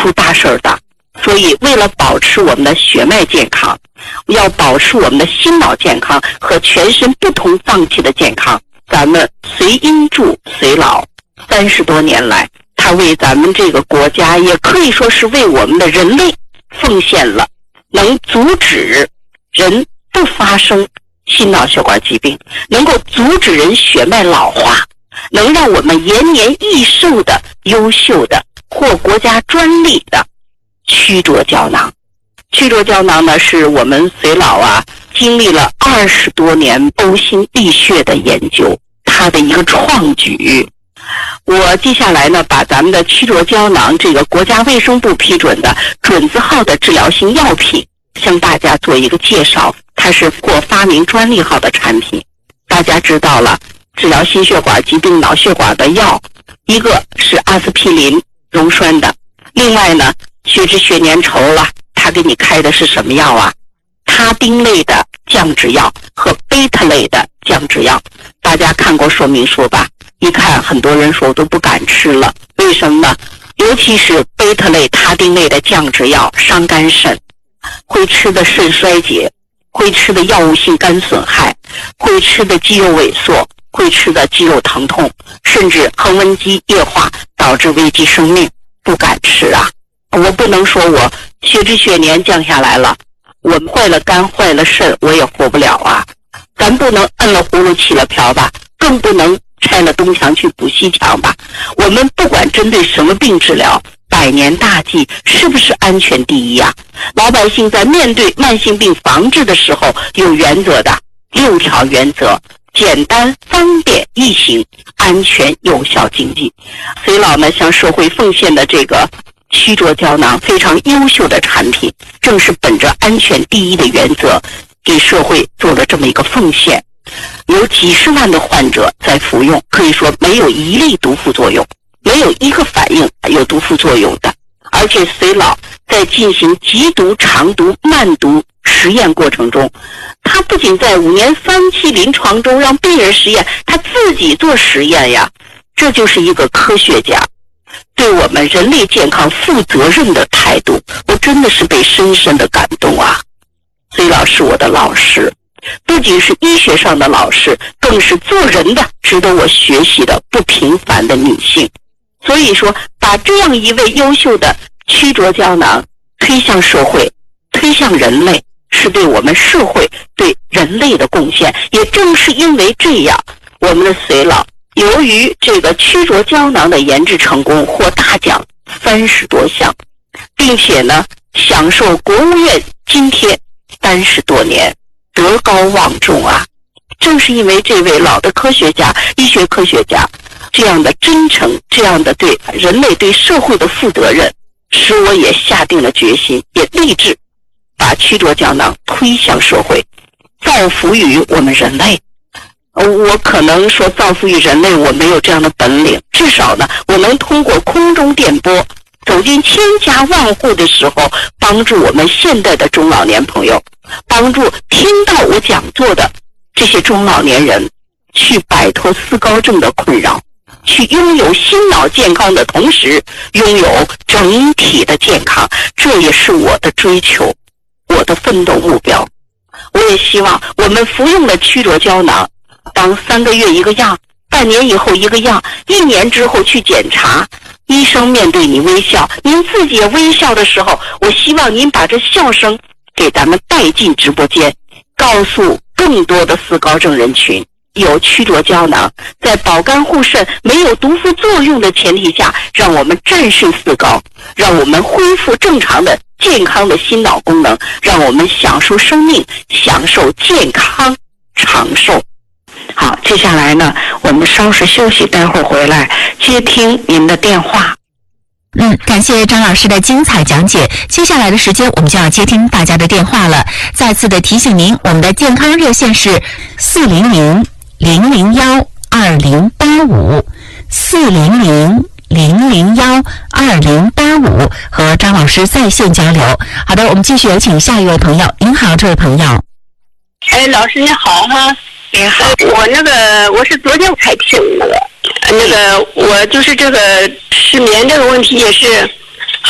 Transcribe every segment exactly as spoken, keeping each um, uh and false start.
出大事儿的。所以为了保持我们的血脉健康，要保持我们的心脑健康和全身不同脏器的健康，咱们随因住随老，三十多年来，他为咱们这个国家，也可以说是为我们的人类奉献了能阻止人不发生心脑血管疾病，能够阻止人血脉老化，能让我们延年益寿的优秀的获国家专利的曲浊胶囊。曲浊胶囊呢，是我们随老啊经历了二十多年呕心沥血的研究，它的一个创举。我接下来呢，把咱们的曲浊胶囊这个国家卫生部批准的准字号的治疗性药品向大家做一个介绍。它是获发明专利号的产品。大家知道了，治疗心血管疾病脑血管的药，一个是阿司匹林溶栓的，另外呢血脂血粘稠了，他给你开的是什么药啊？他汀类的降脂药和贝塔类的降脂药。大家看过说明书吧？一看很多人说我都不敢吃了，为什么呢？尤其是贝塔类他汀类的降脂药伤肝肾，会吃的肾衰竭，会吃的药物性肝损害，会吃的肌肉萎缩，会吃的肌肉疼痛，甚至横纹肌液化导致危及生命，不敢吃啊。我不能说我血脂血粘降下来了，我坏了肝坏了肾我也活不了啊。咱不能摁了葫芦起了瓢吧，更不能拆了东墙去补西墙吧。我们不管针对什么病治疗，百年大计是不是安全第一啊？老百姓在面对慢性病防治的时候有原则的，六条原则：简单、方便、易行、安全、有效、经济。随老呢向社会奉献的这个曲浊胶囊非常优秀的产品，正是本着安全第一的原则，给社会做了这么一个奉献。有几十万的患者在服用，可以说没有一例毒副作用，没有一个反应有毒副作用的。而且随老在进行急毒、长毒、慢毒实验过程中，他不仅在五年三期临床中让病人实验，他自己做实验呀。这就是一个科学家对我们人类健康负责任的态度，我真的是被深深的感动啊。随老是我的老师，不仅是医学上的老师，更是做人的值得我学习的不平凡的女性。所以说，把这样一位优秀的曲浊胶囊推向社会，推向人类，是对我们社会对人类的贡献。也正是因为这样，我们的随老由于这个曲浊胶囊的研制成功，获大奖三十多项，并且呢享受国务院津贴三十多年，德高望重啊。正是因为这位老的科学家、医学科学家这样的真诚，这样的对人类、对社会的负责任，使我也下定了决心，也立志把曲浊胶囊推向社会，造福于我们人类。我可能说造福于人类，我没有这样的本领，至少呢，我能通过空中电波走进千家万户的时候，帮助我们现代的中老年朋友，帮助听到我讲座的这些中老年人，去摆脱思高症的困扰，去拥有心脑健康的同时，拥有整体的健康。这也是我的追求，我的奋斗目标。我也希望我们服用了曲浊胶囊，当三个月一个样，半年以后一个样，一年之后去检查，医生面对你微笑，您自己也微笑的时候，我希望您把这笑声给咱们带进直播间，告诉更多的思高症人群，有曲浊胶囊在保肝护肾、没有毒副作用的前提下，让我们战胜思高，让我们恢复正常的健康的心脑功能，让我们享受生命，享受健康长寿。好，接下来呢，我们稍事休息，待会儿回来接听您的电话。 嗯，感谢张老师的精彩讲解。接下来的时间，我们就要接听大家的电话了。再次的提醒您，我们的健康热线是四零零零零幺二零八五四零零零零幺二零八五，和张老师在线交流。好的，我们继续有请下一位朋友。您好，这位朋友。 哎，老师你好哈。 您好， 我那个我是昨天才听那个，那个我就是这个失眠这个问题也是好几年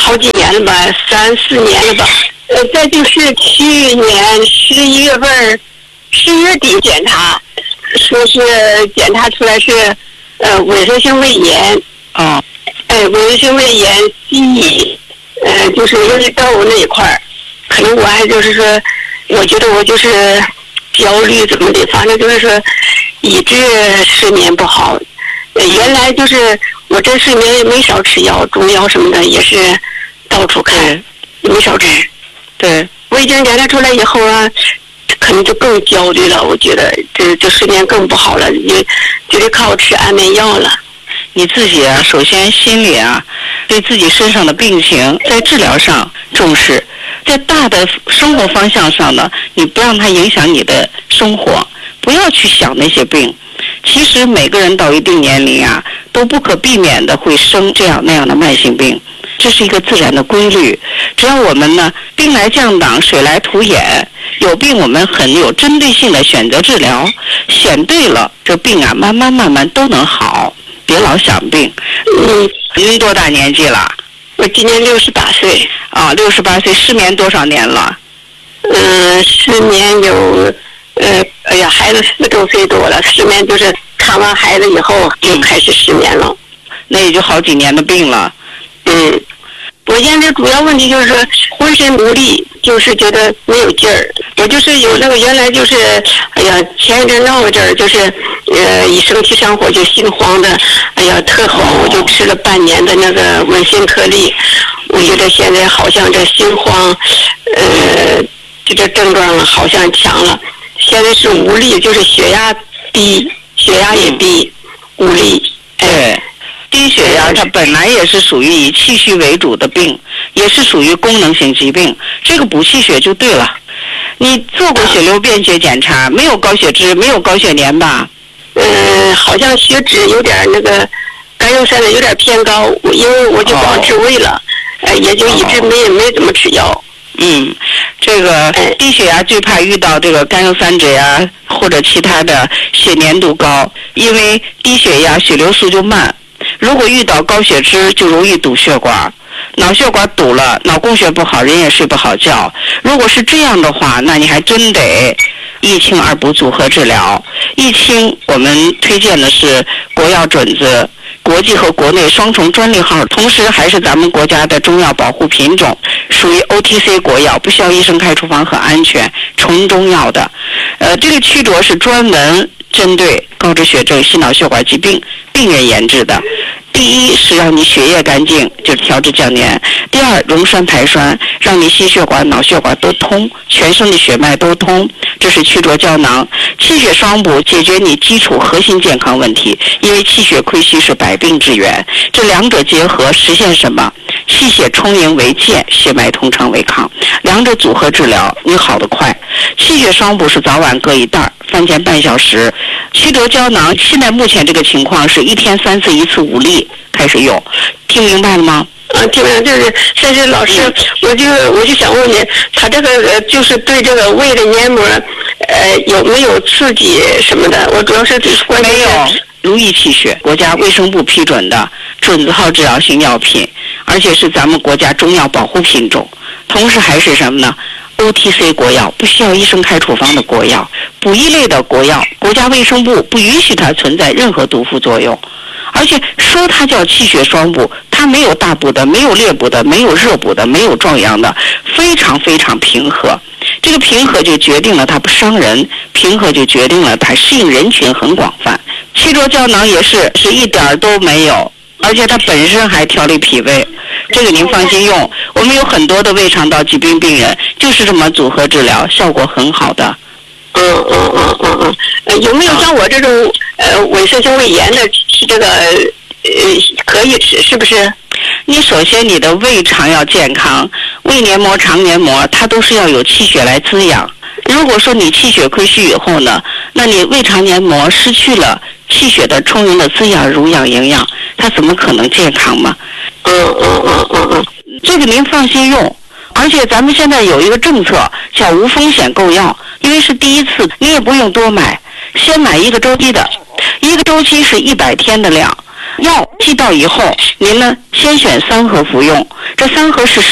年了吧，三四年了吧。呃，再就是去年十一月份，十月底检查，说是检查出来是呃萎缩性胃炎。 哦。 哎，萎缩性胃炎记呃，就是胃窦那一块儿，可能我还就是说，我觉得我就是焦虑怎么的，反正就是说，一直睡眠不好。呃、原来就是我这睡眠也没少吃药，中药什么的也是到处看，没少吃。 对， 胃镜检查出来以后啊，可能就更焦虑了。我觉得这这睡眠更不好了，就就得靠吃安眠药了。 你自己啊，首先心里啊，对自己身上的病情在治疗上重视，在大的生活方向上呢，你不让它影响你的生活，不要去想那些病。其实每个人到一定年龄啊，都不可避免的会生这样那样的慢性病，这是一个自然的规律。只要我们呢，兵来将挡，水来土掩，有病我们很有针对性的选择治疗，选对了，这病啊，慢慢慢慢都能好。别老想病。 嗯， 您多大年纪了？ 我今年六十八岁。 啊，六十八岁，失眠多少年了？ 嗯，失眠有，呃，哎呀，孩子四周岁多了，失眠就是看完孩子以后就开始失眠了。 那也就好几年的病了。 嗯，我现在主要问题就是说浑身无力，就是觉得没有劲儿。我就是有那个原来就是，哎呀，前一阵闹一阵儿，就是呃一生气上火就心慌的，哎呀特慌，我就吃了半年的那个温心颗粒。我觉得现在好像这心慌，呃，这个症状好像强了。现在是无力，就是血压低，血压也低，无力。 对。低血压它本来也是属于以气虚为主的病，也是属于功能性疾病，这个补气血就对了。你做过血流便血检查，没有高血脂，没有高血粘吧？ 嗯，好像血脂有点那个甘油三酯有点偏高，因为我就光治胃了，呃，也就一直没没怎么吃药。 嗯，这个低血压最怕遇到这个甘油三酯啊，或者其他的血粘度高，因为低血压血流速就慢。如果遇到高血脂，就容易堵血管，脑血管堵了，脑供血不好，人也睡不好觉。如果是这样的话，那你还真得一清二补组合治疗。一清我们推荐的是国药准子，国际和国内双重专利号，同时还是咱们国家的中药保护品种，属于 O T C 国药，不需要医生开处方，很安全，纯中药的。呃，这个曲卓是专门针对高脂血症、心脑血管疾病病人研制的。第一是让你血液干净，就是调制降粘；第二，溶栓排栓，让你心血管、脑血管都通，全身的血脉都通。这是曲卓胶囊，气血双补，解决你基础核心健康问题。因为气血亏虚是百病之源，这两者结合实现什么？气血充盈为健，血脉通畅为康，两者组合治疗，你好得快。气血双补是早晚各一袋，饭前半小时。曲卓胶囊现在目前这个情况是一天三次，一次五粒开始用，听明白了吗？ 啊，听明白。就是珊珊老师，我就我就想问你，他这个呃就是对这个胃的黏膜，呃，有没有刺激什么的？我主要是关没有。如意气血，国家卫生部批准的准字号治疗性药品，而且是咱们国家中药保护品种，同时还是什么呢？O T C 国药，不需要医生开处方的国药，补益类的国药，国家卫生部不允许它存在任何毒副作用。而且说它叫气血双补，它没有大补的，没有烈补的，没有热补的，没有壮阳的，非常非常平和。这个平和就决定了它不伤人，平和就决定了它适应人群很广泛。曲卓胶囊也是是一点儿都没有，而且它本身还调理脾胃，这个您放心用。我们有很多的胃肠道疾病病人就是这么组合治疗，效果很好的。 嗯嗯嗯嗯嗯，呃，有没有像我这种呃萎缩性胃炎的这个呃可以吃，是不是？ 你首先你的胃肠要健康，胃黏膜、肠黏膜它都是要有气血来滋养。如果说你气血亏虚以后呢，那你胃肠黏膜失去了气血的充盈的滋养、濡养、营养，它怎么可能健康嘛？ 嗯嗯嗯嗯嗯， 这个您放心用。而且咱们现在有一个政策叫无风险购药，因为是第一次，你也不用多买，先买一个周期的，一个周期是一百天的量。药寄到以后，您呢先选三盒服用，这三盒是